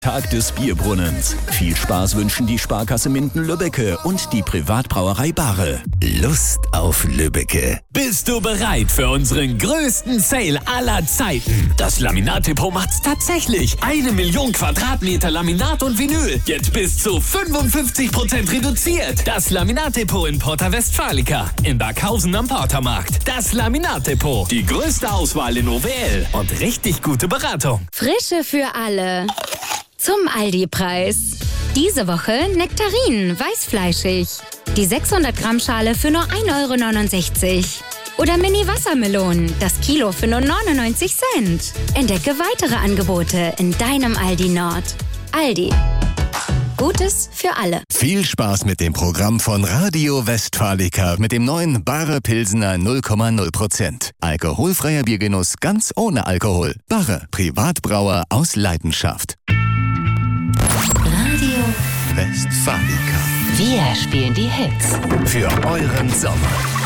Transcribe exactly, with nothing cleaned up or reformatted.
Tag des Bierbrunnens. Viel Spaß wünschen die Sparkasse Minden-Lübbecke und die Privatbrauerei Bahre. Lust auf Lübbecke. Bist du bereit für unseren größten Sale aller Zeiten? Das Laminat-Depot macht's tatsächlich. Eine Million Quadratmeter Laminat und Vinyl. Jetzt bis zu fünfundfünfzig Prozent reduziert. Das Laminat-Depot in Porta Westfalica. In Berghausen am Portermarkt. Das Laminat-Depot. Die größte Auswahl in O W L. Und richtig gute Beratung. Frische für alle. Zum Aldi-Preis. Diese Woche Nektarinen, weißfleischig. Die sechshundert Gramm Schale für nur ein Euro neunundsechzig. Oder Mini-Wassermelonen, das Kilo für nur neunundneunzig Cent. Entdecke weitere Angebote in deinem Aldi Nord. Aldi. Gutes für alle. Viel Spaß mit dem Programm von Radio Westfalica mit dem neuen Bahre Pilsener null Komma null Prozent. Alkoholfreier Biergenuss ganz ohne Alkohol. Bahre, Privatbrauer aus Leidenschaft. Radio Westfalica. Wir spielen die Hits. Für euren Sommer.